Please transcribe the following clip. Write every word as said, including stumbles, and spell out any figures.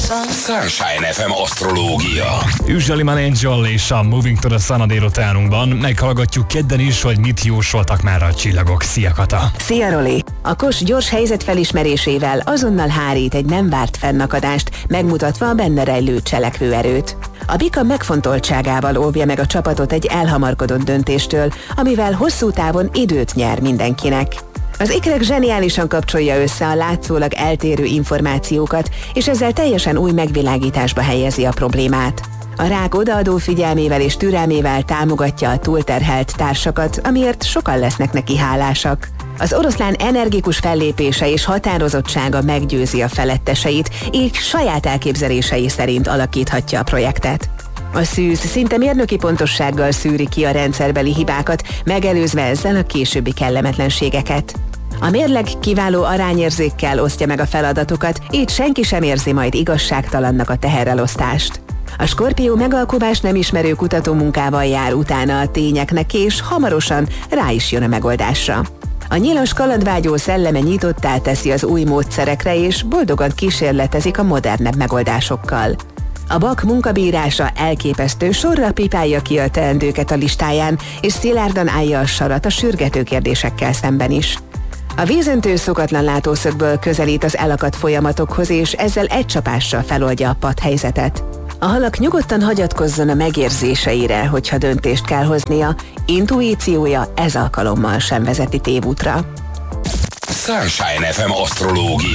Sunshine ef em asztrológia. Usually Angel és a Moving to the Sun a délutánunkban. Meghallgatjuk kedden is, hogy mit jósoltak már a csillagok. Szia, Kata! Szia, Roli! A Kos gyors helyzet felismerésével azonnal hárít egy nem várt fennakadást, megmutatva a benne rejlő cselekvőerőt. A Bika megfontoltságával óvja meg a csapatot egy elhamarkodott döntéstől, amivel hosszú távon időt nyer mindenkinek. Az ikrek zseniálisan kapcsolja össze a látszólag eltérő információkat, és ezzel teljesen új megvilágításba helyezi a problémát. A rák odaadó figyelmével és türelmével támogatja a túlterhelt társakat, amiért sokan lesznek neki hálásak. Az oroszlán energikus fellépése és határozottsága meggyőzi a feletteseit, így saját elképzelései szerint alakíthatja a projektet. A szűz szinte mérnöki pontossággal szűri ki a rendszerbeli hibákat, megelőzve ezzel a későbbi kellemetlenségeket. A mérleg kiváló arányérzékkel osztja meg a feladatokat, így senki sem érzi majd igazságtalannak a teherelosztást. A Skorpió megalkuvás nem ismerő kutatómunkával jár utána a tényeknek, és hamarosan rá is jön a megoldásra. A nyilas kalandvágyó szelleme nyitottá teszi az új módszerekre, és boldogan kísérletezik a modernebb megoldásokkal. A Bak munkabírása elképesztő, sorra pipálja ki a teendőket a listáján, és szilárdan állja a sarat a sürgető kérdésekkel szemben is. A vízöntő szokatlan látószögből közelít az elakadt folyamatokhoz, és ezzel egy csapással feloldja a padhelyzetet. A halak nyugodtan hagyatkozzon a megérzéseire, hogyha döntést kell hoznia, intuíciója ez alkalommal sem vezeti tévútra. Sunshine ef em asztrológia.